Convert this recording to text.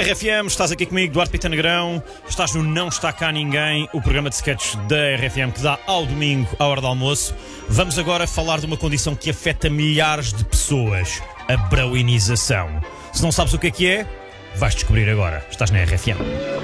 RFM, estás aqui comigo, Duarte Pita Negrão. Estás no Não Está Cá Ninguém, o programa de sketches da RFM que dá ao domingo, à hora do almoço. Vamos agora falar de uma condição que afeta milhares de pessoas: a browinização. Se não sabes o que é, vais descobrir agora. Estás na RFM.